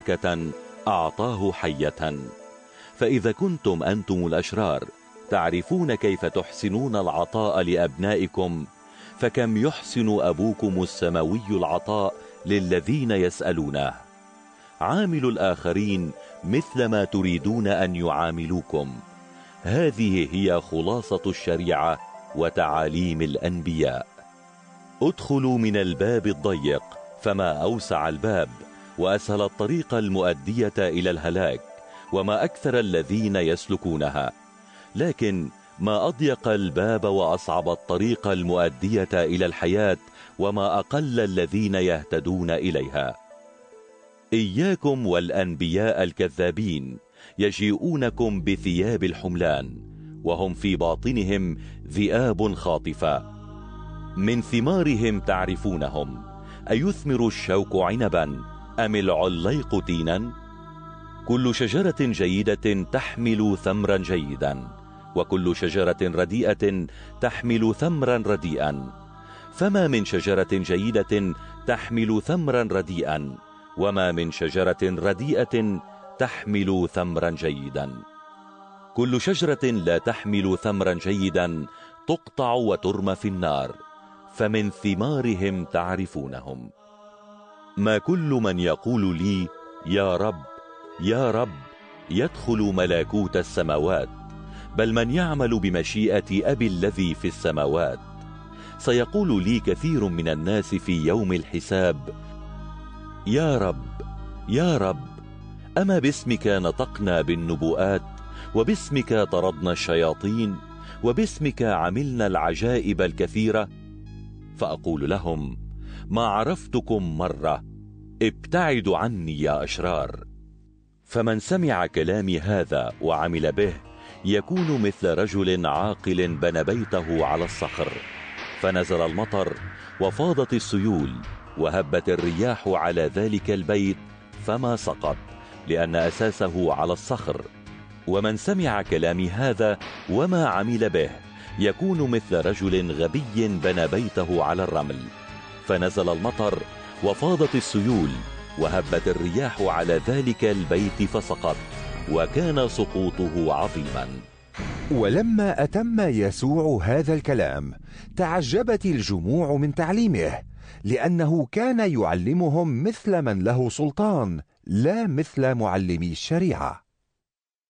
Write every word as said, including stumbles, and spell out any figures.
بركة أعطاه حية. فإذا كنتم أنتم الأشرار تعرفون كيف تحسنون العطاء لأبنائكم، فكم يحسن أبوكم السماوي العطاء للذين يسألونه. عاملوا الآخرين مثل ما تريدون أن يعاملوكم. هذه هي خلاصة الشريعة وتعاليم الأنبياء. ادخلوا من الباب الضيق، فما أوسع الباب وأسهل الطريق المؤدية إلى الهلاك، وما أكثر الذين يسلكونها. لكن ما أضيق الباب وأصعب الطريق المؤدية إلى الحياة، وما أقل الذين يهتدون إليها. إياكم والأنبياء الكذابين، يجيئونكم بثياب الحملان وهم في باطنهم ذئاب خاطفة. من ثمارهم تعرفونهم، أيثمر الشوك عنبا أم العليق تينا؟ كل شجرة جيدة تحمل ثمرا جيدا، وكل شجرة رديئة تحمل ثمرا رديئا. فما من شجرة جيدة تحمل ثمرا رديئا، وما من شجرة رديئة تحمل ثمرا جيدا. كل شجرة لا تحمل ثمرا جيدا تقطع وترمى في النار، فمن ثمارهم تعرفونهم. ما كل من يقول لي يا رب يا رب يدخل ملكوت السماوات، بل من يعمل بمشيئة أبي الذي في السماوات. سيقول لي كثير من الناس في يوم الحساب: يا رب يا رب، أما باسمك نطقنا بالنبوءات، وباسمك طردنا الشياطين، وباسمك عملنا العجائب الكثيرة؟ فأقول لهم: ما عرفتكم مرة، ابتعدوا عني يا أشرار. فمن سمع كلامي هذا وعمل به يكون مثل رجل عاقل بنى بيته على الصخر، فنزل المطر وفاضت السيول وهبت الرياح على ذلك البيت فما سقط، لأن أساسه على الصخر. ومن سمع كلامي هذا وما عمل به يكون مثل رجل غبي بنى بيته على الرمل، فنزل المطر وفاضت السيول وهبت الرياح على ذلك البيت فسقط، وكان سقوطه عظيما. ولما أتم يسوع هذا الكلام تعجبت الجموع من تعليمه، لأنه كان يعلمهم مثل من له سلطان، لا مثل معلمي الشريعة.